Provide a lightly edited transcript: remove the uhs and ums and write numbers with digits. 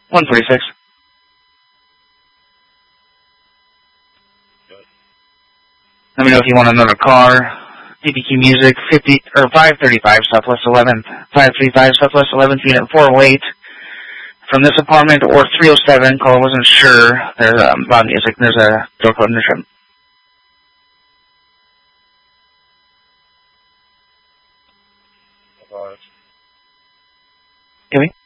146. Let me know if you want another car. DBQ Music, 535 Southwest 11th, 535 Southwest 11th, unit 408. From this apartment or 307, caller wasn't sure. There's loud music. There's a door code in the trim. Give me.